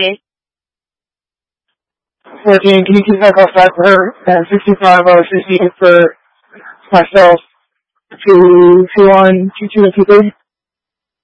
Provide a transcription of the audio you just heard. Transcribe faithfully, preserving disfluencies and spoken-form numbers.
fourteen. fourteen, can you keep that call back for her? And sixty-five, I was receiving for myself. Two, two on, two, two, and two, three.